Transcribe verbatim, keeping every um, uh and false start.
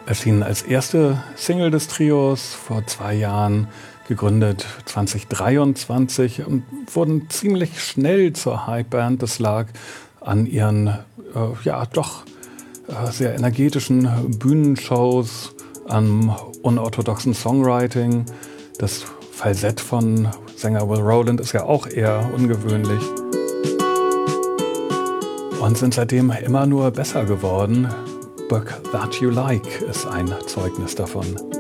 Erschienen als erste Single des Trios vor zwei Jahren, gegründet zwanzig dreiundzwanzig und wurden ziemlich schnell zur Hypeband. Das lag an ihren, äh, ja doch, äh, sehr energetischen Bühnenshows, am unorthodoxen Songwriting. Das Falsett von Sänger Will Rowland ist ja auch eher ungewöhnlich. Und sind seitdem immer nur besser geworden. Book That You Like ist ein Zeugnis davon.